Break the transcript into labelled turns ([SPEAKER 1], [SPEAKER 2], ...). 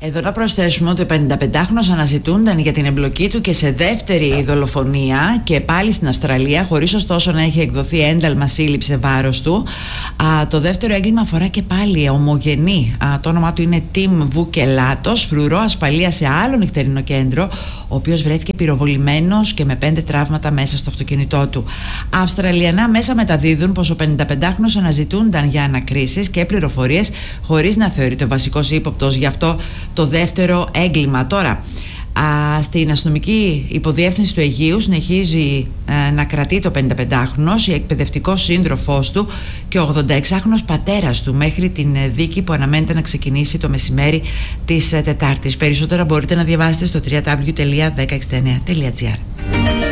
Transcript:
[SPEAKER 1] Εδώ να προσθέσουμε ότι ο 55χρονος αναζητούνταν για την εμπλοκή του και σε δεύτερη δολοφονία και πάλι στην Αυστραλία, χωρίς ωστόσο να έχει εκδοθεί ένταλμα σύλληψη βάρος του. Το δεύτερο έγκλημα αφορά και πάλι ομογενή. Το όνομά του είναι Τιμ Βουκελάτος, φρουρό ασφαλεία σε άλλο νυχτερινό κέντρο, ο οποίος βρέθηκε πυροβολημένος και με 5 τραύματα μέσα στο αυτοκίνητό του. Αυστραλιανά μέσα μεταδίδουν πως ο 55χρονος αναζητούνταν για ανακρίσεις και πληροφορίες, χωρίς να θεωρείται ο βασικός ύποπτος γι' αυτό το δεύτερο έγκλημα. Τώρα, στην αστυνομική υποδιεύθυνση του Αιγείου συνεχίζει να κρατεί το 55χρονος, η εκπαιδευτικός σύντροφός του και ο 86χρονος πατέρας του μέχρι την δίκη που αναμένεται να ξεκινήσει το μεσημέρι της Τετάρτης. Περισσότερα μπορείτε να διαβάσετε στο www.1069.gr.